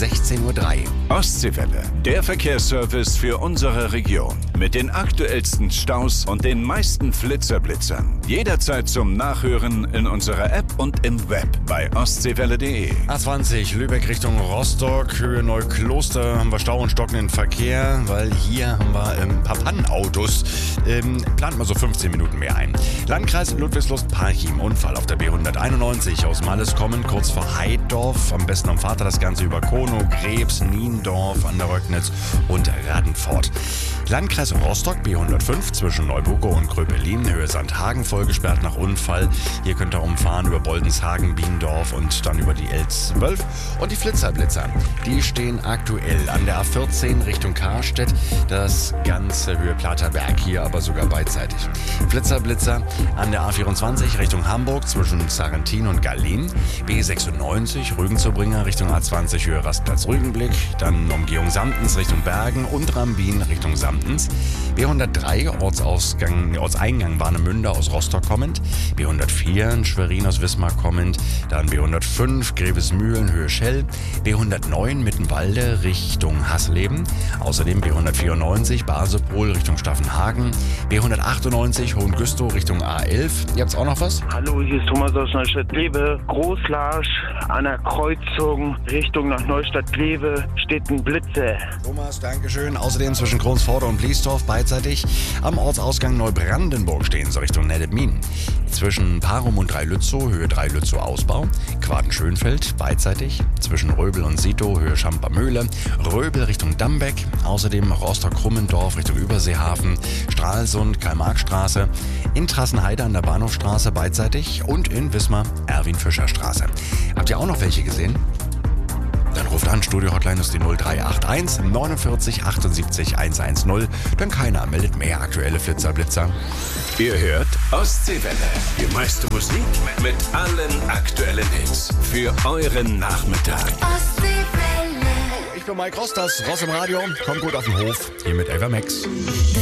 16:03 Uhr. Ostseewelle, der Verkehrsservice für unsere Region. Mit den aktuellsten Staus und den meisten Blitzern. Jederzeit zum Nachhören in unserer App und im Web bei ostseewelle.de. A20 Lübeck Richtung Rostock, Höhe Neukloster, haben wir Stau und stockenden Verkehr, weil hier haben wir ein paar Pannenautos. Plant mal so 15 Minuten mehr ein. Landkreis Ludwigslust-Parchim, Unfall auf der B191 aus Malles kommend, kurz vor Heiddorf. Am besten am Vater das Ganze über Konow, Grebs, Niendorf an der Röcknitz und Radenfort. Landkreis Rostock, B105 zwischen Neubuko und Gröbelin, Höhe Sandhagen, vollgesperrt nach Unfall. Hier könnt ihr umfahren über Boldenshagen, Biendorf und dann über die L12. Und die Flitzer, die stehen aktuell an der A14 Richtung Karstedt. Das ganze Höhe Platerberg, hier aber sogar beidseitig. Flitzer an der A24 Richtung Hamburg zwischen Sarrentin und Gallin. B96 Rügen-Zurbringer Richtung A20 Höhe Rastplatz Rügenblick. Dann Umgehung Samtens Richtung Bergen und Rambin Richtung Samtens. B103 Ortseingang Warnemünde aus Rostock kommend. B104 Schwerin aus Wismar kommend. Dann B105 Grevesmühlen Höhe Schell. B109 Mittenwalde Richtung Hassleben. Außerdem B194 Basepol Richtung Staffenhagen. B198 Hohengüstow Richtung A11. Ihr habt's auch noch was? Hallo, hier ist Thomas aus Neustadt-Glewe. Großlarsch an der Kreuzung Richtung nach Neustadt-Glewe steht ein Blitze. Thomas, Dankeschön. Außerdem zwischen Kronsforder und Bliesdorf beidseitig. Am Ortsausgang Neubrandenburg stehen sie Richtung Neddedmin. Zwischen Parum und Dreilützow, Höhe Dreilützow Ausbau. Quaden-Schönfeld beidseitig. Zwischen Röbel und Sito, Höhe Schampermühle. Röbel Richtung Dambeck. Außerdem Rostock-Krummendorf Richtung Überseehafen. Stralsund, Karl-Marx-Straße. In Trassenheide an der Bahnhofstraße beidseitig. Und in Wismar Erwin-Fischer-Straße. Habt ihr auch noch welche gesehen? Dann ruft an, Studio-Hotline ist die 0381 49 78 110. Denn keiner meldet mehr aktuelle Blitzer. Ihr hört Ostseewelle. Die meiste Musik mit allen aktuellen Hits. Für euren Nachmittag. Ich bin Mike Ross, das Ross im Radio. Kommt gut auf den Hof. Hier mit Ava Max.